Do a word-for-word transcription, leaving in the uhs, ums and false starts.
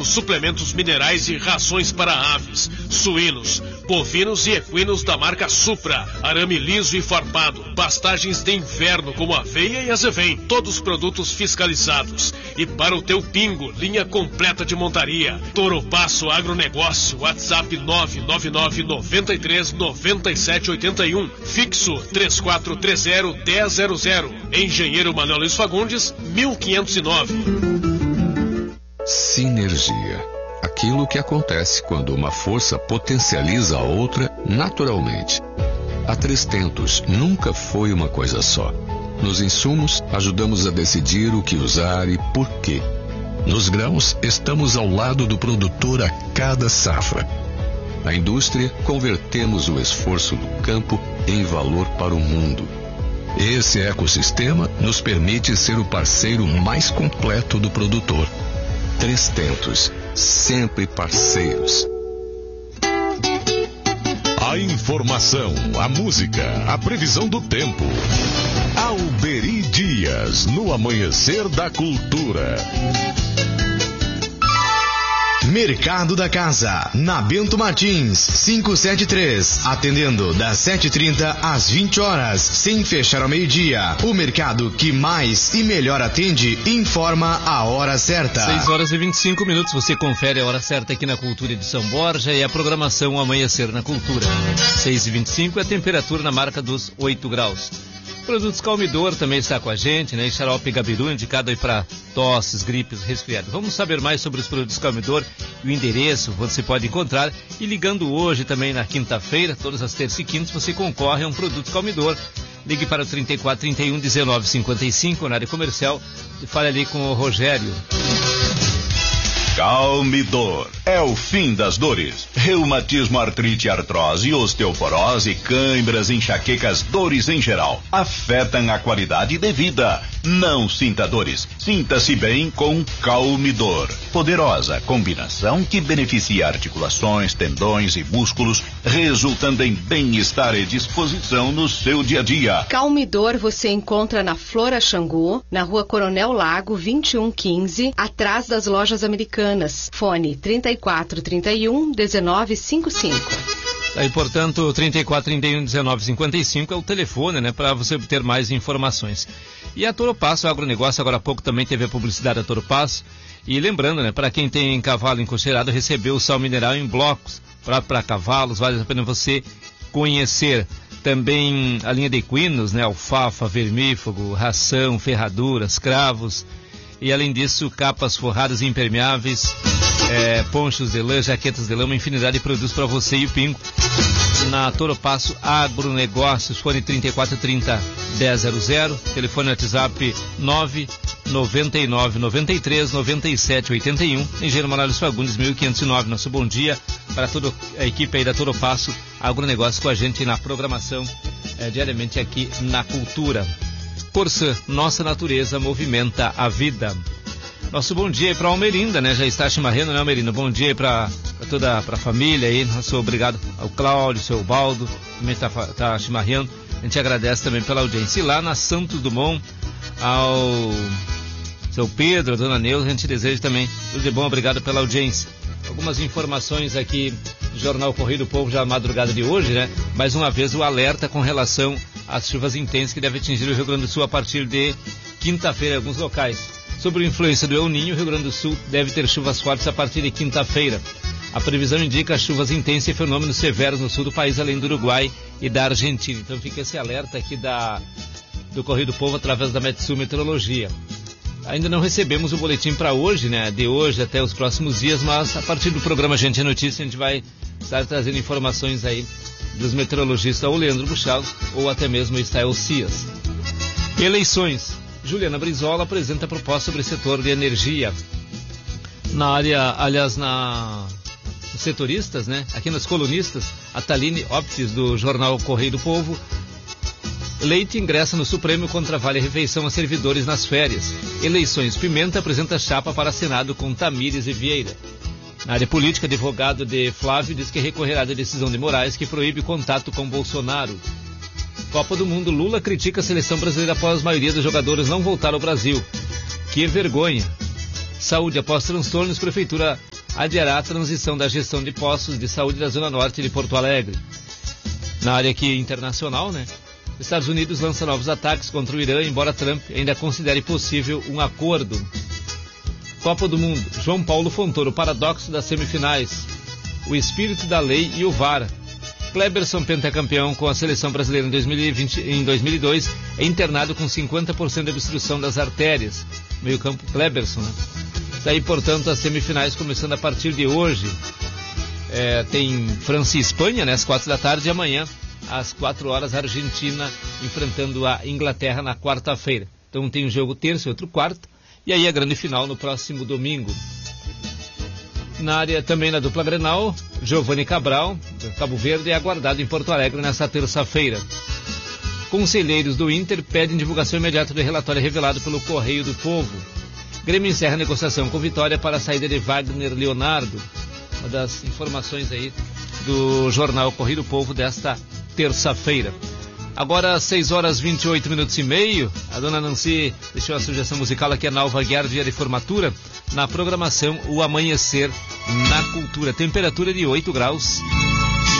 alimentos, suplementos minerais e rações para aves, suínos, bovinos e equinos da marca Supra, arame liso e farpado, pastagens de inverno como aveia e azevém, todos produtos fiscalizados. E para o teu pingo, linha completa de montaria. Toropasso Agronegócio, WhatsApp nove nove nove, nove três, nove sete oito um, fixo três quatro três zero, um zero zero zero. Engenheiro Manuel Luiz Fagundes, mil quinhentos e nove. Sinergia. Aquilo que acontece quando uma força potencializa a outra naturalmente. A Três Tentos nunca foi uma coisa só. Nos insumos, ajudamos a decidir o que usar e por quê. Nos grãos, estamos ao lado do produtor a cada safra. Na indústria, convertemos o esforço do campo em valor para o mundo. Esse ecossistema nos permite ser o parceiro mais completo do produtor. Três Tentos, sempre parceiros. A informação, a música, a previsão do tempo. Alberi Dias, no Amanhecer da Cultura. Mercado da Casa, na Bento Martins, quinhentos e setenta e três, atendendo das sete e trinta às vinte horas, sem fechar ao meio-dia. O mercado que mais e melhor atende informa a hora certa. seis horas e vinte e cinco minutos, você confere a hora certa aqui na Cultura de São Borja e a programação Amanhecer na Cultura. seis e vinte e cinco, a temperatura na marca dos oito graus. Produtos Calmidor também está com a gente, né? E xarope Gabiru, indicado aí para tosses, gripes, resfriado. Vamos saber mais sobre os produtos Calmidor e o endereço, você pode encontrar. E ligando hoje também na quinta-feira, todas as terças e quintas, você concorre a um produto Calmidor. Ligue para o trinta e quatro, trinta e um, dezenove, cinquenta e cinco na área comercial e fale ali com o Rogério. Calmidor é o fim das dores. Reumatismo, artrite, artrose, osteoporose, câimbras, enxaquecas, dores em geral afetam a qualidade de vida. Não sinta dores, sinta-se bem com Calmidor. Poderosa combinação que beneficia articulações, tendões e músculos, resultando em bem-estar e disposição no seu dia a dia. Calmidor você encontra na Flora Xangu, na Rua Coronel Lago, vinte e um quinze, atrás das lojas americanas. Fone trinta e quatro, trinta e um, dezenove, cinquenta e cinco. Aí, portanto, trinta e quatro, trinta e um, dezenove, cinquenta e cinco é o telefone, né, para você obter mais informações. E a Toropasso, o agronegócio, agora há pouco também teve a publicidade da Toropasso. E lembrando, né, para quem tem cavalo encocheirado, recebeu o sal mineral em blocos para cavalos, vale a pena você conhecer. Também a linha de equinos, né, alfafa, vermífugo, ração, ferraduras, cravos. E além disso, capas forradas e impermeáveis, é, ponchos de lã, jaquetas de lã, uma infinidade de produtos para você e o pingo. Na Toropasso Agronegócios, fone trinta e quatro, trinta, dez zero zero, telefone WhatsApp nove nove nove, nove três, nove sete oito um, Engenheiro Manuel Fagundes, mil quinhentos e nove. Nosso bom dia para toda a equipe aí da Toropasso Agronegócios com a gente na programação, é, diariamente aqui na Cultura. Corsã, nossa natureza movimenta a vida. Nosso bom dia aí para a Almerinda, né? Já está chimarrando, né, Almerinda? Bom dia aí para toda a família aí. Nosso obrigado ao Cláudio, ao seu Baldo, também está tá chimarrando. A gente agradece também pela audiência. E lá na Santos Dumont, ao seu Pedro, a dona Neuza, a gente deseja também tudo de bom, obrigado pela audiência. Algumas informações aqui do Jornal Correio do Povo já na madrugada de hoje, né? Mais uma vez o alerta com relação às chuvas intensas que devem atingir o Rio Grande do Sul a partir de quinta-feira em alguns locais. Sobre a influência do El Niño, o Rio Grande do Sul deve ter chuvas fortes a partir de quinta-feira. A previsão indica chuvas intensas e fenômenos severos no sul do país, além do Uruguai e da Argentina. Então fica esse alerta aqui da, do Correio do Povo através da Metsu Meteorologia. Ainda não recebemos o boletim para hoje, né? De hoje até os próximos dias, mas a partir do programa Gente é Notícia a gente vai estar trazendo informações aí dos meteorologistas ou Leandro Buchal ou até mesmo Estael Cias. Eleições. Juliana Brizola apresenta proposta sobre setor de energia. Na área, aliás, na nos setoristas, né? Aqui nas colunistas, a Taline Optis do Jornal Correio do Povo. Leite ingressa no Supremo contra Vale Refeição a servidores nas férias. Eleições. Pimenta apresenta chapa para Senado com Tamires e Vieira. Na área política, advogado de Flávio diz que recorrerá da decisão de Moraes que proíbe contato com Bolsonaro. Copa do Mundo. Lula critica a seleção brasileira após a maioria dos jogadores não voltar ao Brasil. Que vergonha. Saúde. Após transtornos, Prefeitura adiará a transição da gestão de postos de saúde da Zona Norte de Porto Alegre. Na área aqui internacional, né? Estados Unidos lança novos ataques contra o Irã, embora Trump ainda considere possível um acordo. Copa do Mundo. João Paulo Fontoura, o paradoxo das semifinais. O espírito da lei e o V A R. Kleberson, pentacampeão com a seleção brasileira em dois mil e vinte, em dois mil e dois, é internado com cinquenta por cento de obstrução das artérias. Meio campo Kleberson, né? Daí, portanto, as semifinais começando a partir de hoje. É, tem França e Espanha, né, às quatro da tarde, e amanhã, às quatro horas, a Argentina enfrentando a Inglaterra na quarta-feira. Então tem um jogo terça e outro quarto, e aí a grande final no próximo domingo. Na área também na dupla Grenal, Giovanni Cabral, Cabo Verde, é aguardado em Porto Alegre nesta terça-feira. Conselheiros do Inter pedem divulgação imediata do relatório revelado pelo Correio do Povo. Grêmio encerra a negociação com Vitória para a saída de Wagner Leonardo. Uma das informações aí do jornal Correio do Povo desta terça-feira. Agora, seis horas e vinte e oito minutos e meio, a dona Nancy deixou a sugestão musical aqui, a Nalva Guiar, dia de formatura, na programação O Amanhecer na Cultura. Temperatura de oito graus.